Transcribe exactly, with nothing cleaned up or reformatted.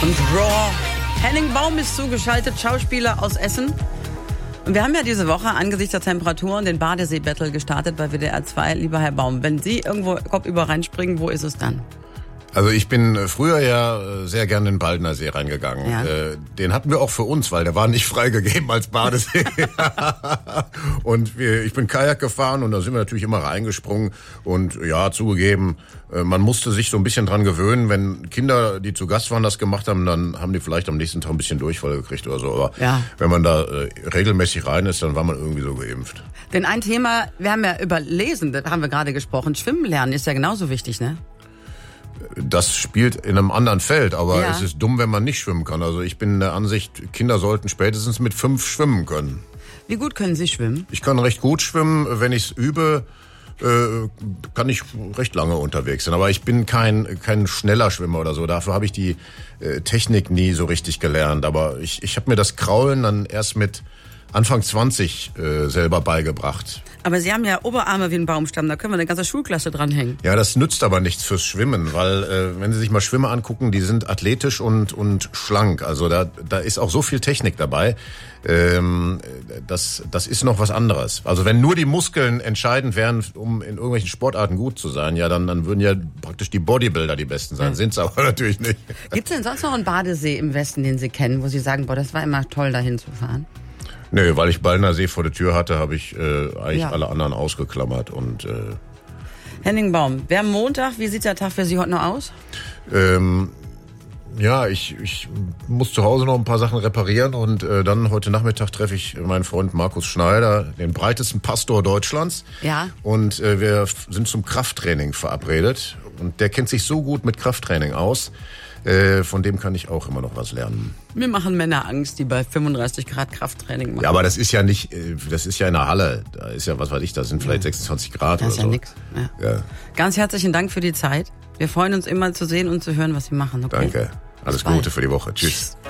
und Raw. Henning Baum ist zugeschaltet, Schauspieler aus Essen. Und wir haben ja diese Woche angesichts der Temperaturen den Badesee-Battle gestartet bei W D R zwei. Lieber Herr Baum, wenn Sie irgendwo kopfüber reinspringen, wo ist es dann? Also ich bin früher ja sehr gerne in den Baldner See reingegangen. Ja. Den hatten wir auch für uns, weil der war nicht freigegeben als Badesee. Und wir, ich bin Kajak gefahren und da sind wir natürlich immer reingesprungen. Und ja, zugegeben, man musste sich so ein bisschen dran gewöhnen. Wenn Kinder, die zu Gast waren, das gemacht haben, dann haben die vielleicht am nächsten Tag ein bisschen Durchfall gekriegt oder so. Aber ja. Wenn man da äh, regelmäßig rein ist, dann war man irgendwie so geimpft. Denn ein Thema, wir haben ja über Lesen, da haben wir gerade gesprochen. Schwimmen lernen ist ja genauso wichtig, ne? Das spielt in einem anderen Feld, aber ja. Es ist dumm, wenn man nicht schwimmen kann. Also ich bin der Ansicht, Kinder sollten spätestens mit fünf schwimmen können. Wie gut können Sie schwimmen? Ich kann recht gut schwimmen. Wenn ich es übe, äh, kann ich recht lange unterwegs sein. Aber ich bin kein kein schneller Schwimmer oder so. Dafür habe ich die äh, Technik nie so richtig gelernt. Aber ich, ich habe mir das Kraulen dann erst mit Anfang zwanzig äh, selber beigebracht. Aber Sie haben ja Oberarme wie ein Baumstamm, da können wir eine ganze Schulklasse dranhängen. Ja, das nützt aber nichts fürs Schwimmen, weil äh, wenn Sie sich mal Schwimmer angucken, die sind athletisch und und schlank. Also da da ist auch so viel Technik dabei. Ähm, das das ist noch was anderes. Also wenn nur die Muskeln entscheidend wären, um in irgendwelchen Sportarten gut zu sein, ja, dann dann würden ja praktisch die Bodybuilder die Besten sein. Ja. Sind's aber natürlich nicht. Gibt's denn sonst noch einen Badesee im Westen, den Sie kennen, wo Sie sagen, boah, das war immer toll, dahin zu fahren? Nö, weil ich Baldner See vor der Tür hatte, habe ich äh, eigentlich ja. alle anderen ausgeklammert. Und äh, Henning Baum, wir haben Montag, wie sieht der Tag für Sie heute noch aus? Ähm, ja, ich, ich muss zu Hause noch ein paar Sachen reparieren und äh, dann heute Nachmittag treffe ich meinen Freund Markus Schneider, den breitesten Pastor Deutschlands. Ja. Und äh, wir sind zum Krafttraining verabredet. Und der kennt sich so gut mit Krafttraining aus. Äh, von dem kann ich auch immer noch was lernen. Mir machen Männer Angst, die bei fünfunddreißig Grad Krafttraining machen. Ja, aber das ist ja nicht, das ist ja in der Halle. Da ist ja, was weiß ich, da sind vielleicht ja. sechsundzwanzig Grad das oder so. Das ist ja nix. Ja. Ja. Ganz herzlichen Dank für die Zeit. Wir freuen uns immer zu sehen und zu hören, was Sie machen. Okay? Danke. Alles Gute für die Woche. Tschüss.